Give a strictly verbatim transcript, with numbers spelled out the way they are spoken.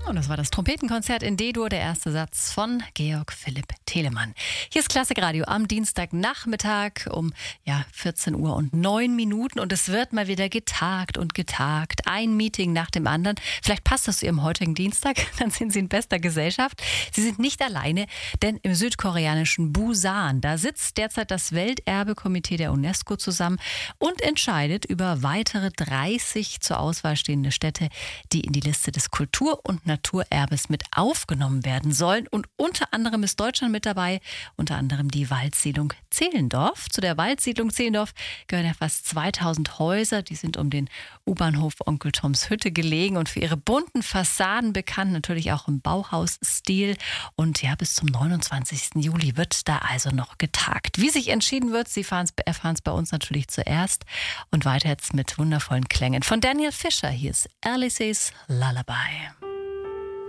Und das war das Trompetenkonzert in D-Dur, der erste Satz von Georg Philipp Telemann. Hier ist Klassikradio am Dienstagnachmittag um ja, vierzehn Uhr und neun Minuten. Und es wird mal wieder getagt und getagt. Ein Meeting nach dem anderen. Vielleicht passt das zu Ihrem heutigen Dienstag, dann sind Sie in bester Gesellschaft. Sie sind nicht alleine, denn im südkoreanischen Busan, da sitzt derzeit das Welterbekomitee der UNESCO zusammen und entscheidet über weitere dreißig zur Auswahl stehende Städte, die in die Liste des Kultur- und Naturerbes mit aufgenommen werden sollen. Und unter anderem ist Deutschland mit dabei, unter anderem die Waldsiedlung Zehlendorf. Zu der Waldsiedlung Zehlendorf gehören ja fast zweitausend Häuser. Die sind um den U-Bahnhof Onkel Toms Hütte gelegen und für ihre bunten Fassaden bekannt, natürlich auch im Bauhausstil. Und ja, bis zum neunundzwanzigsten Juli wird da also noch getagt. Wie sich entschieden wird, Sie erfahren es bei uns natürlich zuerst. Und weiter jetzt mit wundervollen Klängen von Daniel Fischer. Hier ist Alice's Lullaby.